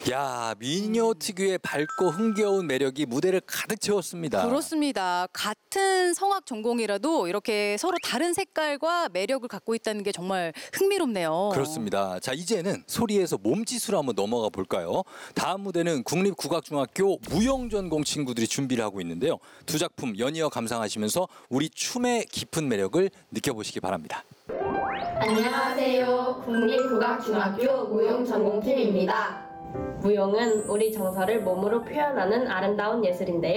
야, 미녀 특유의 밝고 흥겨운 매력이 무대를 가득 채웠습니다. 그렇습니다. 같은 성악 전공이라도 이렇게 서로 다른 색깔과 매력을 갖고 있다는 게 정말 흥미롭네요. 그렇습니다. 자, 이제는 소리에서 몸짓으로 한번 넘어가 볼까요? 다음 무대는 국립국악중학교 무용전공 친구들이 준비를 하고 있는데요. 두 작품 연이어 감상하시면서 우리 춤의 깊은 매력을 느껴보시기 바랍니다. 안녕하세요. 국립국악중학교 무용전공팀입니다. 무용은 우리 정서를 몸으로 표현하는 아름다운 예술인데요.